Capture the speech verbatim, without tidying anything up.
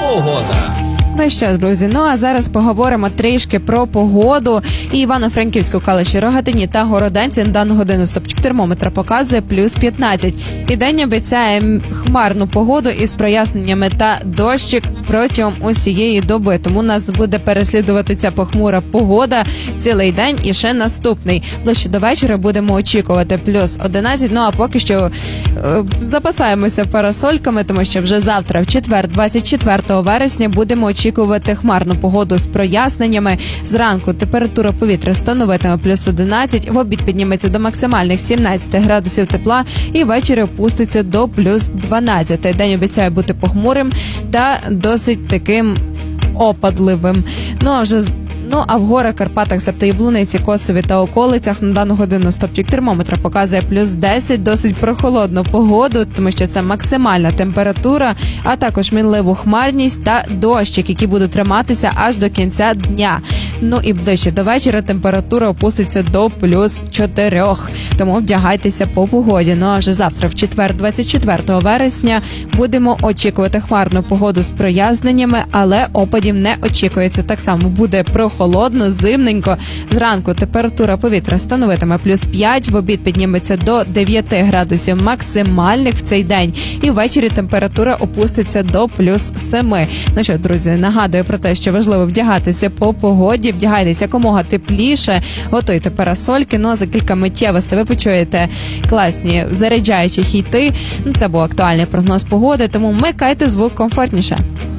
погода. Ну що, друзі, ну а зараз поговоримо трішки про погоду. І Івано-Франківську, Калуші, Рогатині та Городенці на дану годину стопчик термометра показує плюс п'ятнадцять. І день обіцяє хмарну погоду із проясненнями та дощик протягом усієї доби. Тому нас буде переслідувати ця похмура погода цілий день і ще наступний. Ближче до вечора будемо очікувати плюс одинадцять. Ну а поки що е, запасаємося парасольками, тому що вже завтра, в четвер, двадцять четвертого вересня, будемо очікувати очікувати хмарну погоду з проясненнями. Зранку температура повітря становитиме плюс одинадцять, в обід підніметься до максимальних сімнадцять градусів тепла і ввечері опуститься до плюс дванадцять. День обіцяє бути похмурим та досить таким опадливим. Ну а вже Ну, а в горах, Карпатах, себто Яблуниці, Косові та околицях на дану годину стопчик термометра показує плюс десять, досить прохолодну погоду, тому що це максимальна температура, а також мінливу хмарність та дощик, які будуть триматися аж до кінця дня. Ну і ближче до вечора температура опуститься до плюс чотирьох, тому вдягайтеся по погоді. Ну а вже завтра, в четвер, двадцять четвертого вересня, будемо очікувати хмарну погоду з проясненнями, але опадів не очікується. Так само буде прохолодно. Холодно, зимненько. Зранку температура повітря становитиме плюс п'ять, в обід підніметься до дев'ять градусів максимальних в цей день. І ввечері температура опуститься до плюс сім. Ну що, друзі, нагадую про те, що важливо вдягатися по погоді, вдягайтеся якомога тепліше, готуйте парасольки, ну а за кілька миттєвостей ви почуєте класні заряджаючі хіти. Ну, це був актуальний прогноз погоди, тому вмикайте звук комфортніше.